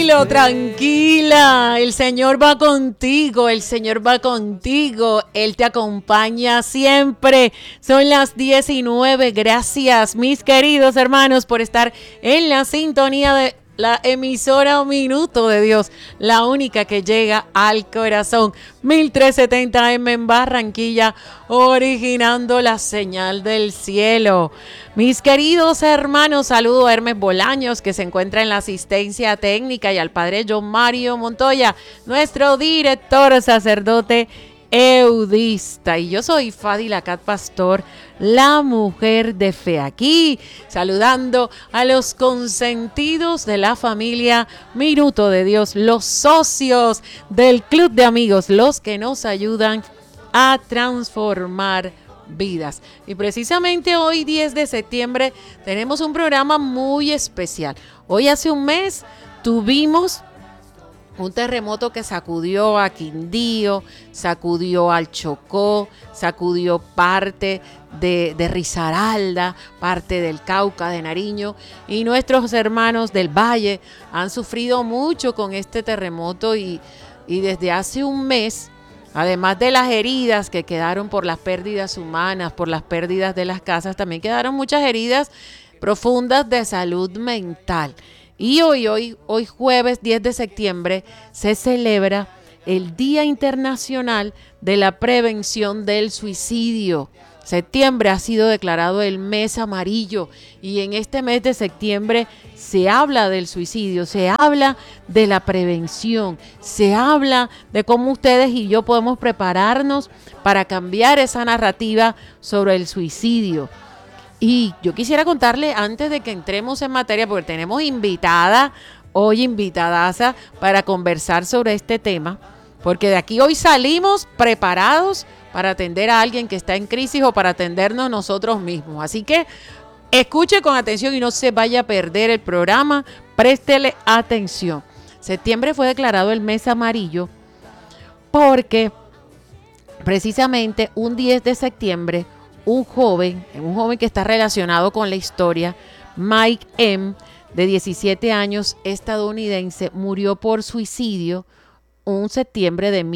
Tranquila, el Señor va contigo, el Señor va contigo, Él te acompaña siempre. Son las 19, gracias mis queridos hermanos por estar en la sintonía de la emisora Minuto de Dios, la única que llega al corazón, 1370 AM en Barranquilla, originando la señal del cielo. Mis queridos hermanos, saludo a Hermes Bolaños, que se encuentra en la asistencia técnica, y al padre John Mario Montoya, nuestro director sacerdote eudista. Y yo soy Fadila Cat Pastor, la mujer de fe, aquí saludando a los consentidos de la familia Minuto de Dios, los socios del club de amigos, los que nos ayudan a transformar vidas. Y precisamente hoy 10 de septiembre tenemos un programa muy especial. Hoy hace un mes tuvimos un terremoto que sacudió a Quindío, sacudió al Chocó, sacudió parte de Risaralda, parte del Cauca, de Nariño, y nuestros hermanos del Valle han sufrido mucho con este terremoto y desde hace un mes, además de las heridas que quedaron por las pérdidas humanas, por las pérdidas de las casas, también quedaron muchas heridas profundas de salud mental. Y hoy jueves 10 de septiembre se celebra el Día Internacional de la Prevención del Suicidio. Septiembre ha sido declarado el mes amarillo y en este mes de septiembre se habla del suicidio, se habla de la prevención, se habla de cómo ustedes y yo podemos prepararnos para cambiar esa narrativa sobre el suicidio. Y yo quisiera contarle, antes de que entremos en materia, porque tenemos invitadaza para conversar sobre este tema, porque de aquí hoy salimos preparados para atender a alguien que está en crisis o para atendernos nosotros mismos. Así que escuche con atención y no se vaya a perder el programa, préstele atención. Septiembre fue declarado el mes amarillo porque precisamente un 10 de septiembre un joven que está relacionado con la historia, Mike M., de 17 años, estadounidense, murió por suicidio un septiembre de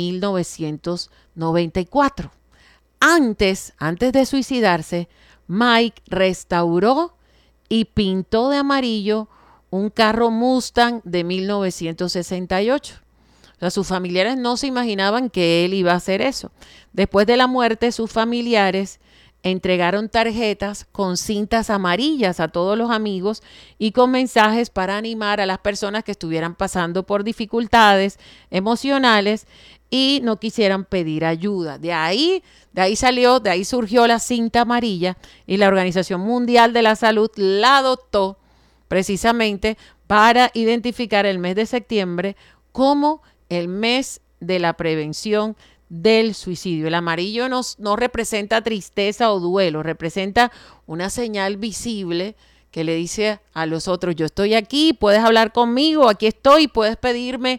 1994. Antes de suicidarse, Mike restauró y pintó de amarillo un carro Mustang de 1968. O sea, sus familiares no se imaginaban que él iba a hacer eso. Después de la muerte, sus familiares entregaron tarjetas con cintas amarillas a todos los amigos y con mensajes para animar a las personas que estuvieran pasando por dificultades emocionales y no quisieran pedir ayuda. De ahí surgió la cinta amarilla y la Organización Mundial de la Salud la adoptó precisamente para identificar el mes de septiembre como el mes de la prevención del suicidio. El amarillo no representa tristeza o duelo, representa una señal visible que le dice a los otros: yo estoy aquí, puedes hablar conmigo, aquí estoy, puedes pedirme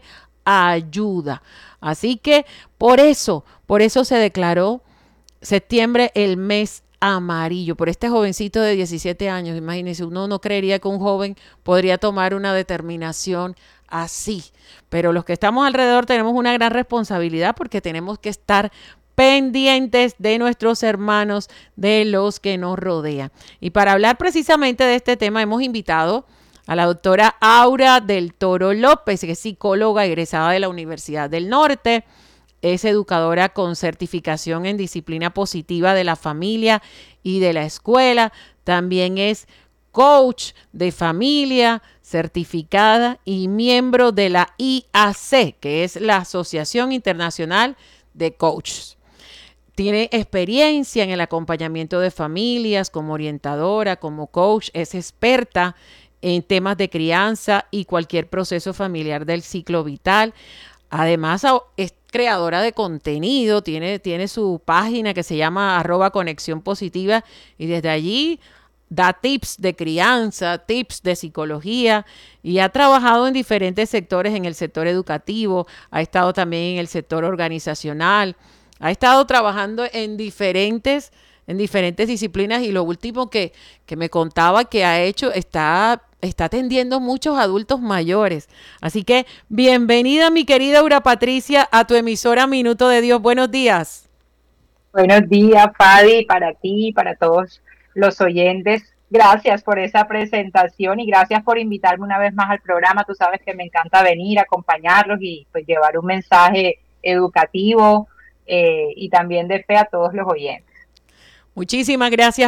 ayuda. Así que por eso se declaró septiembre el mes amarillo, por este jovencito de 17 años. Imagínense, uno no creería que un joven podría tomar una determinación así, pero los que estamos alrededor tenemos una gran responsabilidad porque tenemos que estar pendientes de nuestros hermanos, de los que nos rodean. Y para hablar precisamente de este tema hemos invitado a la doctora Aura del Toro López, que es psicóloga egresada de la Universidad del Norte, es educadora con certificación en disciplina positiva de la familia y de la escuela, también es coach de familia certificada y miembro de la IAC, que es la Asociación Internacional de Coaches. Tiene experiencia en el acompañamiento de familias como orientadora, como coach, es experta en temas de crianza y cualquier proceso familiar del ciclo vital. Además, es creadora de contenido, tiene su página que se llama @conexión positiva y desde allí da tips de crianza, tips de psicología y ha trabajado en diferentes sectores, en el sector educativo, ha estado también en el sector organizacional, ha estado trabajando en diferentes disciplinas y lo último que me contaba que ha hecho, está está atendiendo muchos adultos mayores. Así que bienvenida, mi querida Aura Patricia, a tu emisora Minuto de Dios. Buenos días. Buenos días, Fadi, para ti y para todos los oyentes. Gracias por esa presentación y gracias por invitarme una vez más al programa. Tú sabes que me encanta venir, acompañarlos y pues llevar un mensaje educativo y también de fe a todos los oyentes. Muchísimas gracias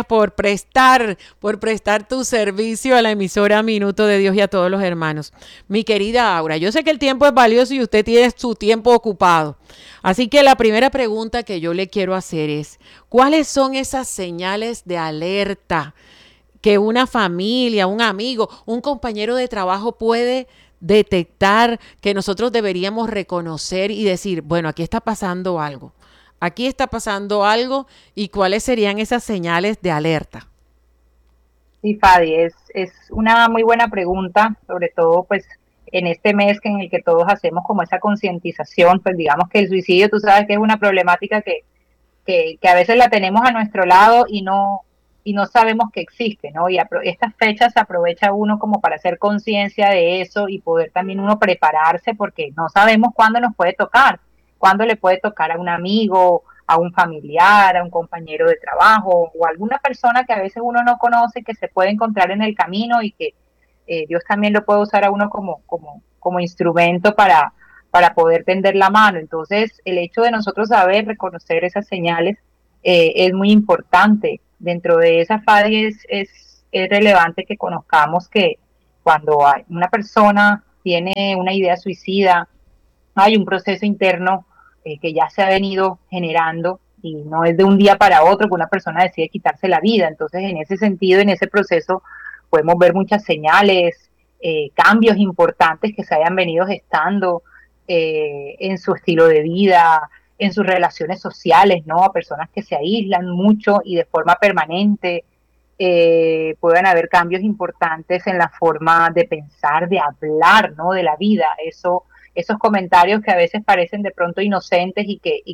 por prestar tu servicio a la emisora Minuto de Dios y a todos los hermanos. Mi querida Aura, yo sé que el tiempo es valioso y usted tiene su tiempo ocupado. Así que la primera pregunta que yo le quiero hacer es, ¿cuáles son esas señales de alerta que una familia, un amigo, un compañero de trabajo puede detectar, que nosotros deberíamos reconocer y decir, bueno, aquí está pasando algo? Aquí está pasando algo y cuáles serían esas señales de alerta? Sí, Fadi, es una muy buena pregunta, sobre todo pues en este mes en el que todos hacemos como esa concientización, pues digamos que el suicidio, tú sabes que es una problemática que a veces la tenemos a nuestro lado y no sabemos que existe, ¿no? Y estas fechas aprovecha uno como para hacer conciencia de eso y poder también uno prepararse porque no sabemos cuándo nos puede tocar, cuándo le puede tocar a un amigo, a un familiar, a un compañero de trabajo o a alguna persona que a veces uno no conoce que se puede encontrar en el camino y que Dios también lo puede usar a uno como instrumento para poder tender la mano. Entonces, el hecho de nosotros saber reconocer esas señales es muy importante. Dentro de esa fase es relevante que conozcamos que cuando hay una persona tiene una idea suicida, hay un proceso interno que ya se ha venido generando y no es de un día para otro que una persona decide quitarse la vida. Entonces, en ese sentido, en ese proceso, podemos ver muchas señales, cambios importantes que se hayan venido gestando en su estilo de vida, en sus relaciones sociales, ¿no? A personas que se aíslan mucho y de forma permanente. Puedan haber cambios importantes en la forma de pensar, de hablar, ¿no? De la vida. Esos comentarios que a veces parecen de pronto inocentes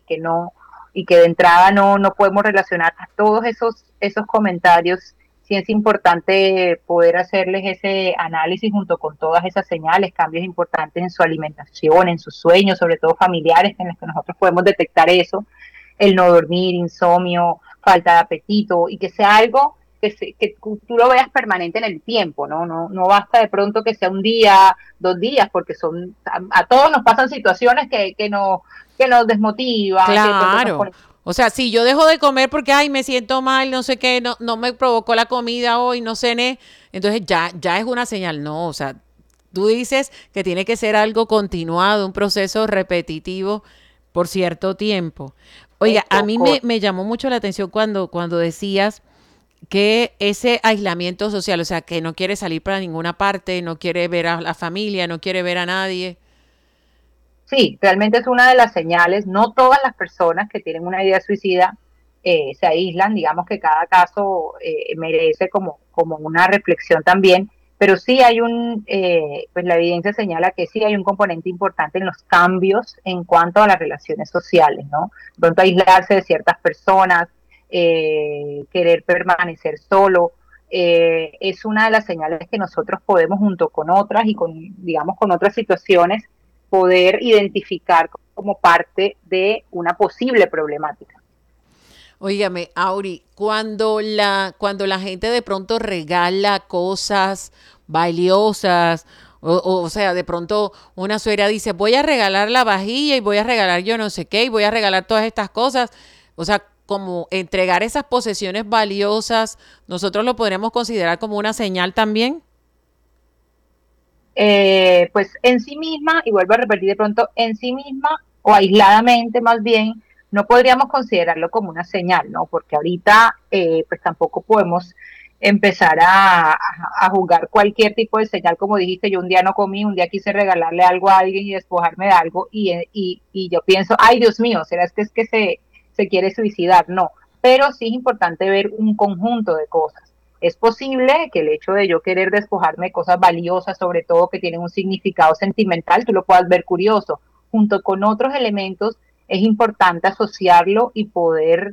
y que de entrada no podemos relacionar a todos esos comentarios. Sí es importante poder hacerles ese análisis junto con todas esas señales, cambios importantes en su alimentación, en sus sueños, sobre todo familiares en los que nosotros podemos detectar eso, el no dormir, insomnio, falta de apetito y que sea algo que tú lo veas permanente en el tiempo, ¿no? No basta de pronto que sea un día, 2 días, porque a todos nos pasan situaciones que nos desmotivan, que de pronto nos Claro. ponen. O sea, si yo dejo de comer porque, ay, me siento mal, no sé qué, no me provocó la comida hoy, no cené, entonces ya es una señal. No, o sea, tú dices que tiene que ser algo continuado, un proceso repetitivo por cierto tiempo. Oiga, a Eso, mí me llamó mucho la atención cuando decías que ese aislamiento social, o sea, que no quiere salir para ninguna parte, no quiere ver a la familia, no quiere ver a nadie. sí, realmente es una de las señales. No todas las personas que tienen una idea suicida se aíslan, digamos que cada caso merece como una reflexión también, pero sí hay pues la evidencia señala que sí hay un componente importante en los cambios en cuanto a las relaciones sociales, ¿no? De pronto aislarse de ciertas personas, querer permanecer solo, es una de las señales que nosotros podemos junto con otras y digamos, con otras situaciones poder identificar como parte de una posible problemática. Óigame, Auri, cuando la gente de pronto regala cosas valiosas, o sea, de pronto una suegra dice, voy a regalar la vajilla y voy a regalar yo no sé qué y voy a regalar todas estas cosas, o sea, como entregar esas posesiones valiosas, nosotros lo podríamos considerar como una señal también. Pues en sí misma, y vuelvo a repetir de pronto, en sí misma o aisladamente más bien, no podríamos considerarlo como una señal, ¿no? Porque ahorita pues tampoco podemos empezar a jugar cualquier tipo de señal, como dijiste, yo un día no comí, un día quise regalarle algo a alguien y despojarme de algo y yo pienso, ay Dios mío, ¿será es que se quiere suicidar? No, pero sí es importante ver un conjunto de cosas. Es posible que el hecho de yo querer despojarme de cosas valiosas, sobre todo que tienen un significado sentimental, tú lo puedas ver curioso, junto con otros elementos, es importante asociarlo y poder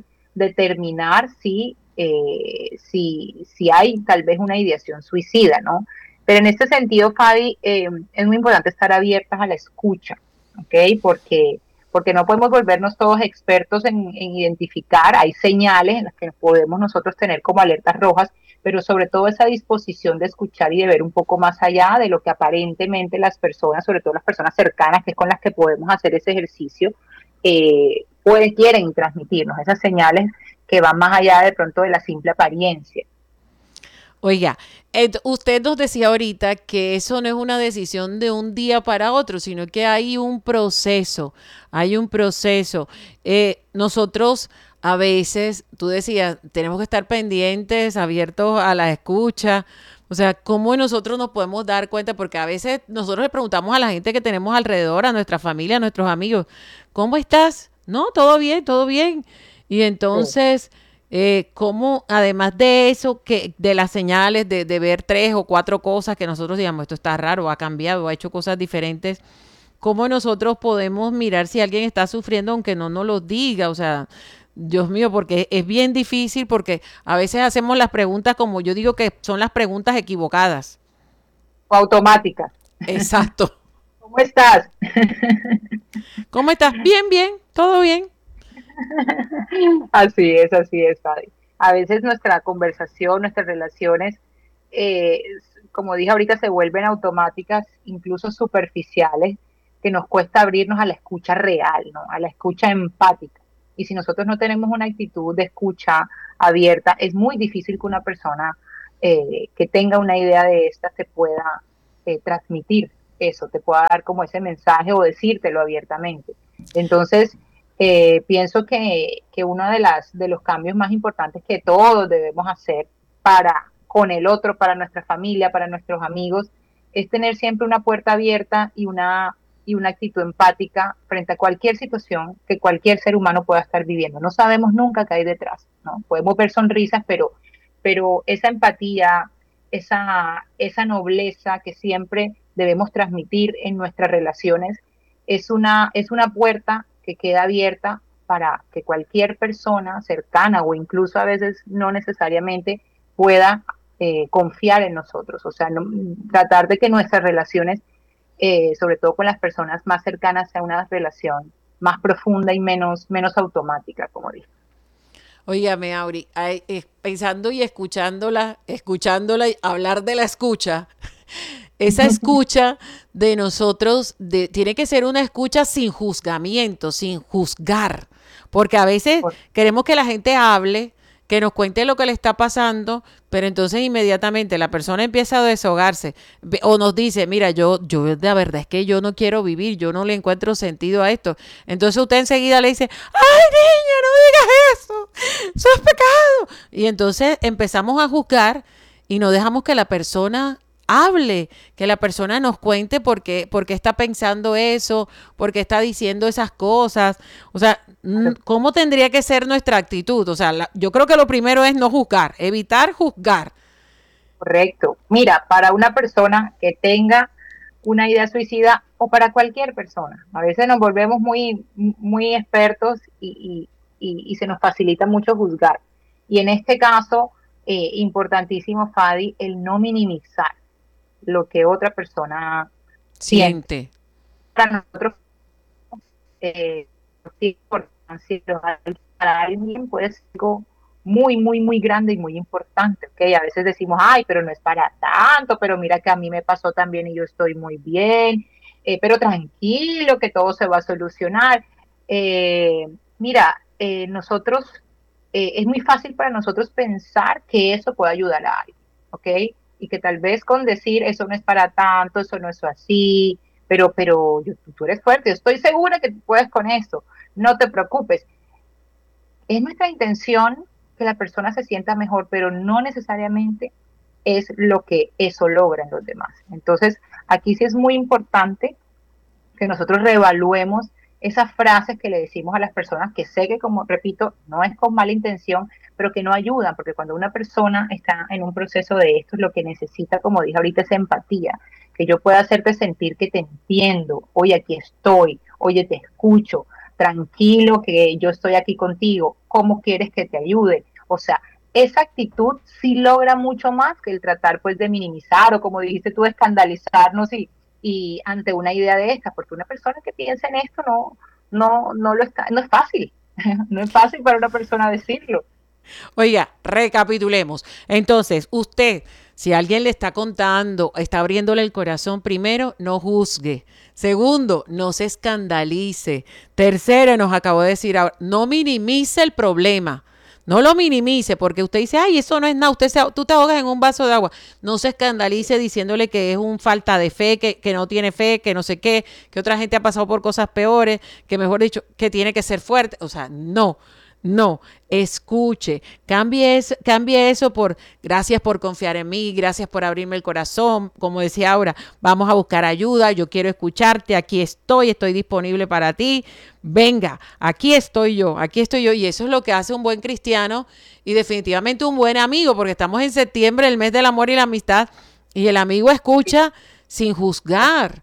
determinar si hay tal vez una ideación suicida, ¿no? Pero en este sentido, Fabi, es muy importante estar abiertas a la escucha, ¿ok? Porque no podemos volvernos todos expertos en identificar, hay señales en las que podemos nosotros tener como alertas rojas, pero sobre todo esa disposición de escuchar y de ver un poco más allá de lo que aparentemente las personas, sobre todo las personas cercanas, que es con las que podemos hacer ese ejercicio, quieren transmitirnos, esas señales que van más allá de pronto de la simple apariencia. Oiga, usted nos decía ahorita que eso no es una decisión de un día para otro, sino que hay un proceso, hay un proceso. Nosotros a veces, tú decías, tenemos que estar pendientes, abiertos a la escucha. O sea, ¿cómo nosotros nos podemos dar cuenta? Porque a veces nosotros le preguntamos a la gente que tenemos alrededor, a nuestra familia, a nuestros amigos, ¿cómo estás? No, todo bien, todo bien. Y Sí. entonces cómo, además de eso, que de las señales, de ver tres o cuatro cosas que nosotros digamos, esto está raro, ha cambiado, ha hecho cosas diferentes, cómo nosotros podemos mirar si alguien está sufriendo aunque no nos lo diga, o sea, Dios mío, porque es bien difícil, porque a veces hacemos las preguntas como yo digo que son las preguntas equivocadas. O automática. Exacto. ¿Cómo estás? ¿Cómo estás? Bien, bien, todo bien. Así es, Fabi. A veces nuestra conversación, nuestras relaciones, eh, como dije ahorita, se vuelven automáticas, incluso superficiales, que nos cuesta abrirnos a la escucha real, ¿no? A la escucha empática. Y si nosotros no tenemos una actitud de escucha abierta, es muy difícil que una persona que tenga una idea de esta te pueda transmitir eso, te pueda dar como ese mensaje o decírtelo abiertamente. Entonces, pienso que uno de los cambios más importantes que todos debemos hacer para con el otro, para nuestra familia, para nuestros amigos, es tener siempre una puerta abierta y una actitud empática frente a cualquier situación que cualquier ser humano pueda estar viviendo. No sabemos nunca qué hay detrás, ¿no? Podemos ver sonrisas, pero esa empatía, esa nobleza que siempre debemos transmitir en nuestras relaciones es una puerta que queda abierta para que cualquier persona cercana o incluso a veces no necesariamente pueda confiar en nosotros. O sea, no, tratar de que nuestras relaciones, sobre todo con las personas más cercanas, sea una relación más profunda y menos automática, como dije. Óigame, Auri, pensando y escuchándola y hablar de la escucha, esa escucha de nosotros tiene que ser una escucha sin juzgamiento, sin juzgar, porque a veces queremos que la gente hable, que nos cuente lo que le está pasando, pero entonces inmediatamente la persona empieza a deshogarse o nos dice, mira, yo la verdad es que yo no quiero vivir, yo no le encuentro sentido a esto. Entonces usted enseguida le dice, ay niña, no digas eso es pecado. Y entonces empezamos a juzgar y no dejamos que la persona hable, que la persona nos cuente por qué está pensando eso, por qué está diciendo esas cosas. O sea, ¿cómo tendría que ser nuestra actitud? O sea, yo creo que lo primero es no juzgar, evitar juzgar. Correcto. Mira, para una persona que tenga una idea suicida o para cualquier persona, a veces nos volvemos muy expertos y se nos facilita mucho juzgar. Y en este caso, importantísimo, Fadi, el no minimizar lo que otra persona siente. Siente. Para nosotros, eh, importancia para alguien puede ser algo muy grande y muy importante, ¿ok? A veces decimos, ay, pero no es para tanto, pero mira que a mí me pasó también y yo estoy muy bien, pero tranquilo, que todo se va a solucionar. Mira, nosotros, es muy fácil para nosotros pensar que eso puede ayudar a alguien, ¿ok? Y que tal vez con decir, eso no es para tanto, eso no es así, pero tú eres fuerte, yo estoy segura que tú puedes con eso, no te preocupes. Es nuestra intención que la persona se sienta mejor, pero no necesariamente es lo que eso logra en los demás. Entonces, aquí sí es muy importante que nosotros reevaluemos esas frases que le decimos a las personas, que sé que, como repito, no es con mala intención, pero que no ayudan, porque cuando una persona está en un proceso de esto, lo que necesita, como dije ahorita, es empatía, que yo pueda hacerte sentir que te entiendo, oye, aquí estoy, oye, te escucho, tranquilo, que yo estoy aquí contigo, ¿cómo quieres que te ayude? O sea, esa actitud sí logra mucho más que el tratar pues de minimizar o como dijiste tú, de escandalizarnos y ante una idea de esta, porque una persona que piensa en esto no es fácil, no es fácil para una persona decirlo. Oiga, recapitulemos. Entonces, usted, si alguien le está contando, está abriéndole el corazón, primero, no juzgue. Segundo, no se escandalice. Tercero, nos acabó de decir ahora, no minimice el problema. No lo minimice porque usted dice, ay, eso no es nada, tú te ahogas en un vaso de agua. No se escandalice diciéndole que es un falta de fe, que no tiene fe, que no sé qué, que otra gente ha pasado por cosas peores, que mejor dicho, que tiene que ser fuerte. O sea, no. No, escuche, cambie eso por gracias por confiar en mí, gracias por abrirme el corazón, como decía ahora, vamos a buscar ayuda, yo quiero escucharte, estoy disponible para ti, venga, aquí estoy yo, y eso es lo que hace un buen cristiano y definitivamente un buen amigo, porque estamos en septiembre, el mes del amor y la amistad, y el amigo escucha sin juzgar,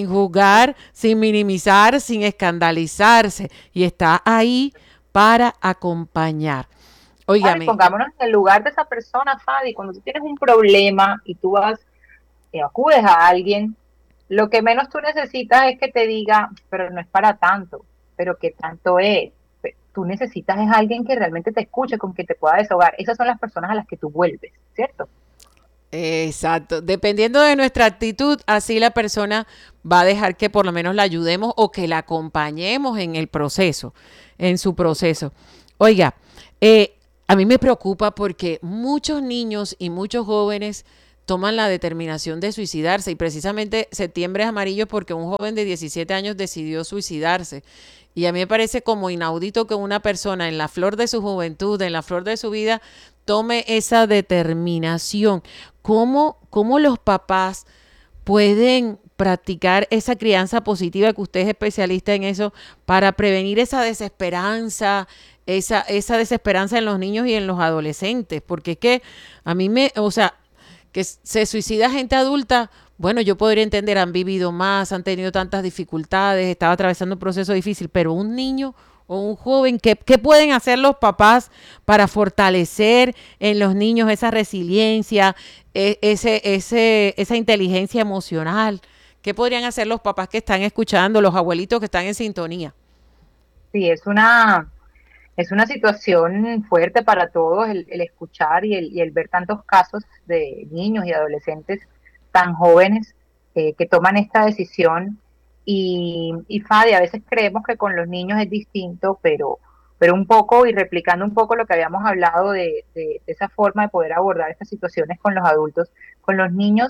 sin minimizar, sin escandalizarse, y está ahí para acompañar. Bueno, y Óigame, pongámonos en el lugar de esa persona, Fabi, cuando tú tienes un problema y tú vas, acudes a alguien, lo que menos tú necesitas es que te diga, pero no es para tanto, pero qué tanto es. Tú necesitas es alguien que realmente te escuche, con que te pueda desahogar. Esas son las personas a las que tú vuelves, ¿cierto? exacto. Dependiendo de nuestra actitud, así la persona va a dejar que por lo menos la ayudemos o que la acompañemos en el proceso, en su proceso. Oiga, a mí me preocupa porque muchos niños y muchos jóvenes toman la determinación de suicidarse y precisamente septiembre es amarillo porque un joven de 17 años decidió suicidarse. Y a mí me parece como inaudito que una persona en la flor de su juventud, en la flor de su vida, tome esa determinación. ¿Cómo los papás pueden practicar esa crianza positiva, que usted es especialista en eso, para prevenir esa desesperanza, esa desesperanza en los niños y en los adolescentes? Porque es que a mí o sea, que se suicida gente adulta, bueno, yo podría entender, han vivido más, han tenido tantas dificultades, estaba atravesando un proceso difícil, pero un niño o un joven, ¿qué pueden hacer los papás para fortalecer en los niños esa resiliencia, esa inteligencia emocional? ¿Qué podrían hacer los papás que están escuchando, los abuelitos que están en sintonía? Sí, es una situación fuerte para todos el escuchar y el ver tantos casos de niños y adolescentes tan jóvenes que toman esta decisión. Y Fadi, a veces creemos que con los niños es distinto, pero un poco y replicando un poco lo que habíamos hablado de esa forma de poder abordar estas situaciones con los adultos, con los niños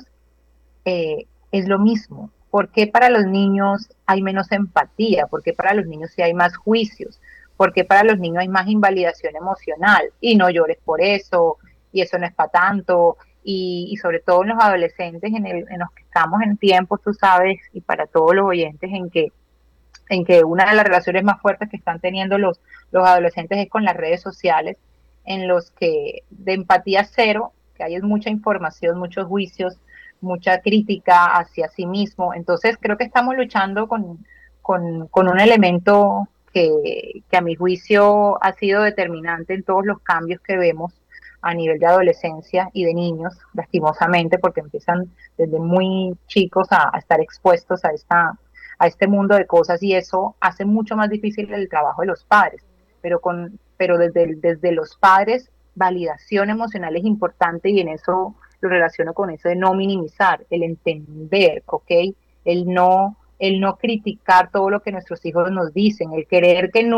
es lo mismo. ¿Por qué para los niños hay menos empatía? ¿Por qué para los niños sí hay más juicios? ¿Por qué para los niños hay más invalidación emocional? Y no llores por eso, y eso no es para tanto. Y sobre todo en los adolescentes en los que estamos en tiempos, tú sabes, y para todos los oyentes, en que una de las relaciones más fuertes que están teniendo los adolescentes es con las redes sociales, en los que de empatía cero, que hay mucha información, muchos juicios, mucha crítica hacia sí mismo. Entonces creo que estamos luchando con un elemento que a mi juicio ha sido determinante en todos los cambios que vemos a nivel de adolescencia y de niños, lastimosamente, porque empiezan desde muy chicos a estar expuestos a este mundo de cosas y eso hace mucho más difícil el trabajo de los padres. Pero desde los padres, validación emocional es importante y en eso lo relaciono con eso de no minimizar, el entender, ¿ok? El no criticar todo lo que nuestros hijos nos dicen, el querer que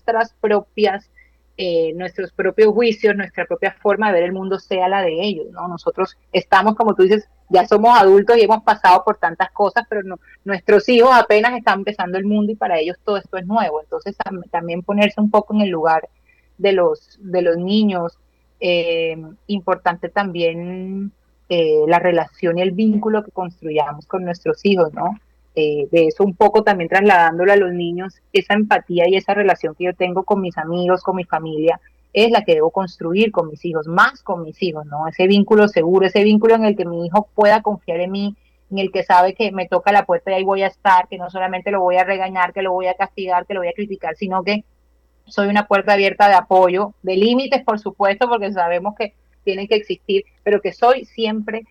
nuestros propios juicios, nuestra propia forma de ver el mundo sea la de ellos, ¿no? Nosotros estamos, como tú dices, ya somos adultos y hemos pasado por tantas cosas, pero no, nuestros hijos apenas están empezando el mundo y para ellos todo esto es nuevo. Entonces también ponerse un poco en el lugar de los niños. Importante también la relación y el vínculo que construyamos con nuestros hijos, ¿no? De eso un poco también trasladándolo a los niños, esa empatía y esa relación que yo tengo con mis amigos, con mi familia, es la que debo construir con mis hijos, más con mis hijos, ¿no? Ese vínculo seguro, ese vínculo en el que mi hijo pueda confiar en mí, en el que sabe que me toca la puerta y ahí voy a estar, que no solamente lo voy a regañar, que lo voy a castigar, que lo voy a criticar, sino que soy una puerta abierta de apoyo, de límites, por supuesto, porque sabemos que tienen que existir, pero que soy siempre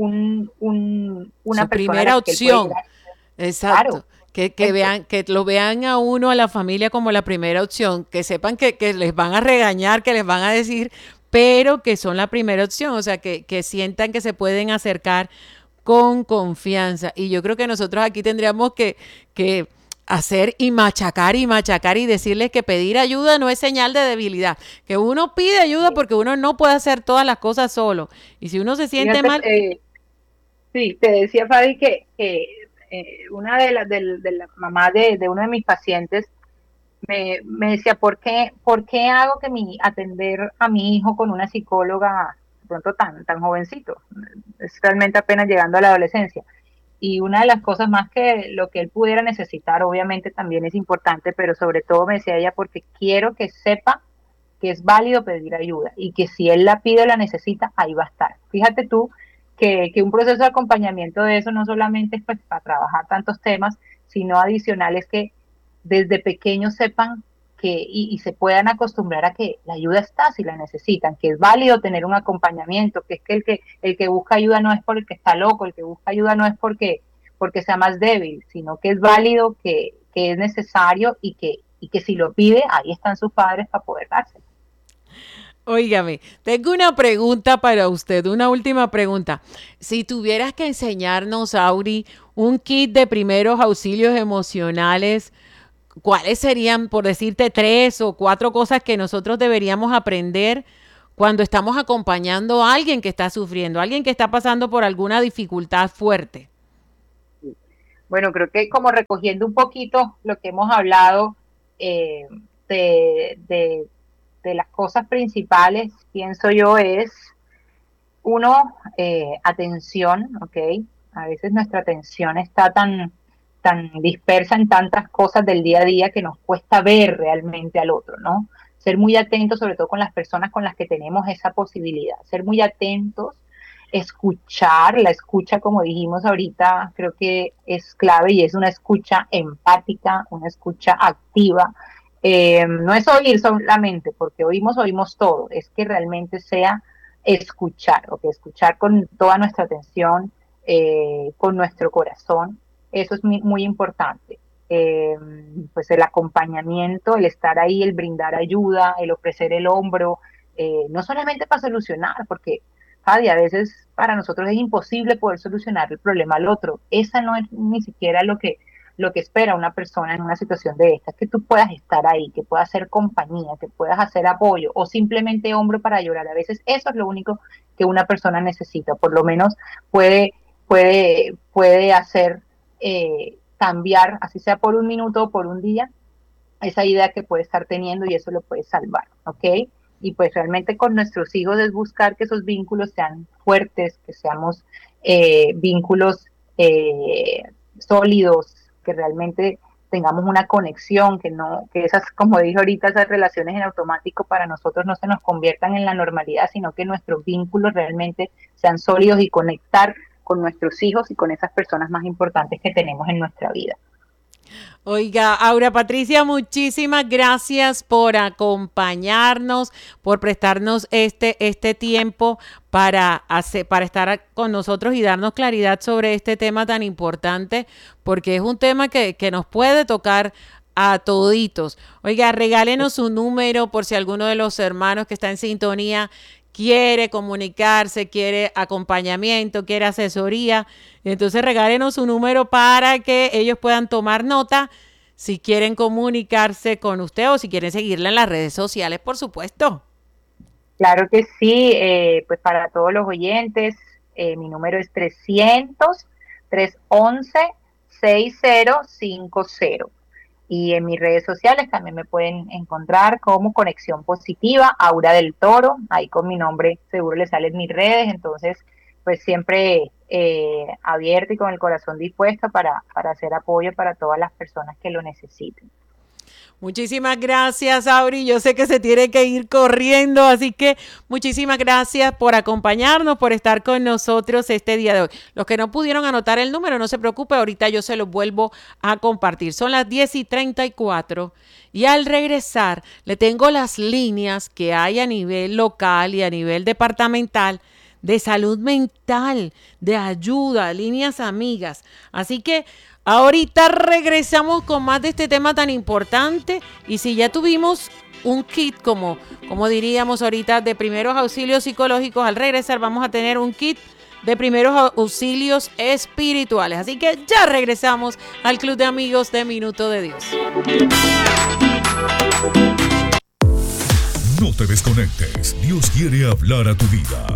una Su persona a la primera que él puede opción. llegar. Exacto. Claro, Que esto, vean, que lo vean a uno, a la familia como la primera opción, que sepan que les van a regañar, que les van a decir, pero que son la primera opción, o sea, que sientan que se pueden acercar con confianza. Y yo creo que nosotros aquí tendríamos que hacer y machacar y decirles que pedir ayuda no es señal de debilidad, que uno pide ayuda porque uno no puede hacer todas las cosas solo. Y si uno se siente fíjate, mal, sí, te decía Fabi que una de la mamá de uno de mis pacientes me decía, ¿por qué hago que atender a mi hijo con una psicóloga de pronto tan jovencito? Es realmente apenas llegando a la adolescencia. Y una de las cosas más que lo que él pudiera necesitar, obviamente también es importante, pero sobre todo me decía ella, porque quiero que sepa que es válido pedir ayuda y que si él la pide o la necesita, ahí va a estar. Fíjate tú que un proceso de acompañamiento de eso no solamente es pues, para trabajar tantos temas, sino adicional es que desde pequeños sepan y se puedan acostumbrar a que la ayuda está si la necesitan, que es válido tener un acompañamiento, que es que el que busca ayuda no es porque está loco, el que busca ayuda no es porque sea más débil, sino que es válido, que es necesario y que si lo pide, ahí están sus padres para poder dárselo. óigame, tengo una pregunta para usted, una última pregunta. Si tuvieras que enseñarnos, Auri, un kit de primeros auxilios emocionales, ¿cuáles serían, por decirte, 3 o 4 cosas que nosotros deberíamos aprender cuando estamos acompañando a alguien que está sufriendo, a alguien que está pasando por alguna dificultad fuerte? Bueno, creo que como recogiendo un poquito lo que hemos hablado eh, de, de, de las cosas principales, pienso yo, es uno, atención, ¿ok? A veces nuestra atención está tan dispersa en tantas cosas del día a día que nos cuesta ver realmente al otro, ¿no? Ser muy atentos, sobre todo con las personas con las que tenemos esa posibilidad, ser muy atentos, escuchar, la escucha, como dijimos ahorita, creo que es clave y es una escucha empática, una escucha activa. No es oír solamente, porque oímos todo, es que realmente sea escuchar, o que escuchar con toda nuestra atención, con nuestro corazón, eso es muy importante. Eh, pues el acompañamiento, el estar ahí, el brindar ayuda, el ofrecer el hombro, no solamente para solucionar, porque Fadi, a veces para nosotros es imposible poder solucionar el problema al otro. Esa no es ni siquiera lo que espera una persona en una situación de esta, que tú puedas estar ahí, que puedas hacer compañía, que puedas hacer apoyo o simplemente hombro para llorar. A veces eso es lo único que una persona necesita, por lo menos puede, puede hacer cambiar, así sea por un minuto o por un día, esa idea que puede estar teniendo y eso lo puede salvar, ¿ok? Y pues realmente con nuestros hijos es buscar que esos vínculos sean fuertes, que seamos vínculos eh, sólidos, que realmente tengamos una conexión, que no, que esas, como dije ahorita, esas relaciones en automático para nosotros no se nos conviertan en la normalidad, sino que nuestros vínculos realmente sean sólidos y conectar con nuestros hijos y con esas personas más importantes que tenemos en nuestra vida. Oiga, Aura Patricia, muchísimas gracias por acompañarnos, por prestarnos este tiempo para estar con nosotros y darnos claridad sobre este tema tan importante, porque es un tema que nos puede tocar a toditos. Oiga, regálenos su número por si alguno de los hermanos que está en sintonía quiere comunicarse, quiere acompañamiento, quiere asesoría. Entonces regálenos su número para que ellos puedan tomar nota si quieren comunicarse con usted o si quieren seguirla en las redes sociales, por supuesto. Claro que sí, pues para todos los oyentes, mi número es 300-311-6050. Y en mis redes sociales también me pueden encontrar como Conexión Positiva, Aura del Toro, ahí con mi nombre seguro les salen mis redes, entonces pues siempre abierta y con el corazón dispuesto para hacer apoyo para todas las personas que lo necesiten. Muchísimas gracias, Auri. Yo sé que se tiene que ir corriendo, así que muchísimas gracias por acompañarnos, por estar con nosotros este día de hoy. Los que no pudieron anotar el número, no se preocupe, ahorita yo se los vuelvo a compartir. Son las 10:34 y al regresar le tengo las líneas que hay a nivel local y a nivel departamental de salud mental, de ayuda, líneas amigas. Así que ahorita regresamos con más de este tema tan importante. Y si ya tuvimos un kit, como diríamos ahorita, de primeros auxilios psicológicos, al regresar vamos a tener un kit de primeros auxilios espirituales. Así que ya regresamos al Club de Amigos de Minuto de Dios. No te desconectes. Dios quiere hablar a tu vida.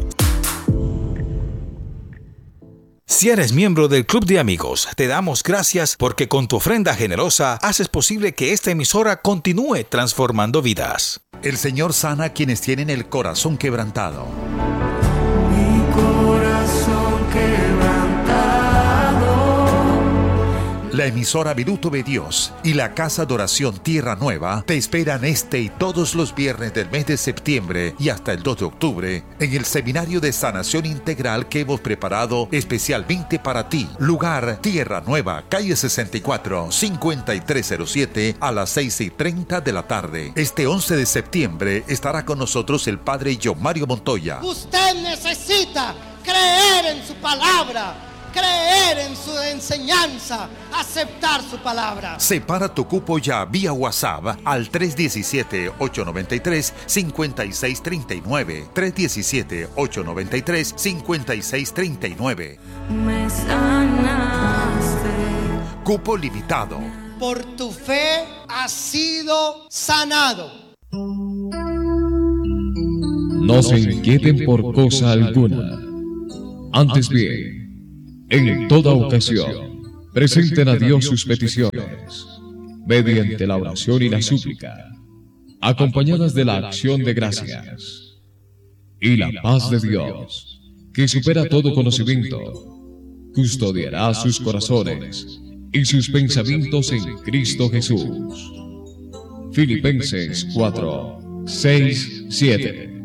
Si eres miembro del Club de Amigos, te damos gracias porque con tu ofrenda generosa haces posible que esta emisora continúe transformando vidas. El Señor sana a quienes tienen el corazón quebrantado. Mi corazón quebrantado. La emisora Minuto de Dios y la Casa de Oración Tierra Nueva te esperan este y todos los viernes del mes de septiembre y hasta el 2 de octubre en el Seminario de Sanación Integral que hemos preparado especialmente para ti. Lugar Tierra Nueva, calle 64, 5307 a las 6:30 de la tarde. Este 11 de septiembre estará con nosotros el Padre John Mario Montoya. Usted necesita creer en su palabra, creer en su enseñanza, aceptar su palabra. Separa tu cupo ya vía WhatsApp al 317-893-5639. 317-893-5639. Me sanaste. Cupo limitado. Por tu fe has sido sanado. No se inquieten por cosa alguna. Antes bien, en toda ocasión, presenten a Dios sus peticiones, mediante la oración y la súplica, acompañadas de la acción de gracias. Y la paz de Dios, que supera todo conocimiento, custodiará sus corazones y sus pensamientos en Cristo Jesús. Filipenses 4, 6, 7.